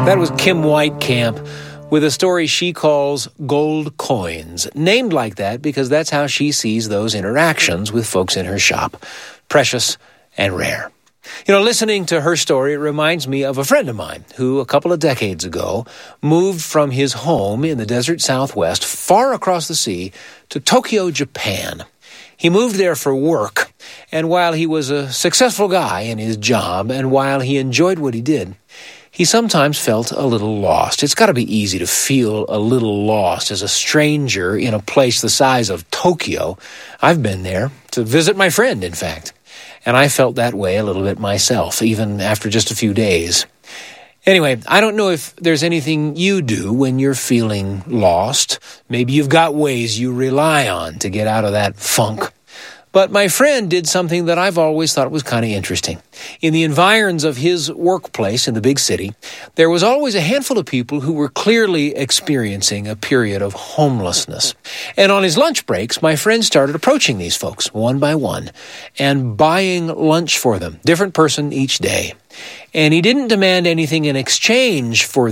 That was Kim Whitecamp with a story she calls Gold Coins, named like that because that's how she sees those interactions with folks in her shop. Precious and rare. You know, listening to her story, it reminds me of a friend of mine who, a couple of decades ago, moved from his home in the desert Southwest, far across the sea, to Tokyo, Japan. He moved there for work, and while he was a successful guy in his job, and while he enjoyed what he did, he sometimes felt a little lost. It's got to be easy to feel a little lost as a stranger in a place the size of Tokyo. I've been there to visit my friend, in fact. And I felt that way a little bit myself, even after just a few days. Anyway, I don't know if there's anything you do when you're feeling lost. Maybe you've got ways you rely on to get out of that funk. But my friend did something that I've always thought was kind of interesting. In the environs of his workplace in the big city, there was always a handful of people who were clearly experiencing a period of homelessness. And on his lunch breaks, my friend started approaching these folks one by one and buying lunch for them, different person each day. And he didn't demand anything in exchange for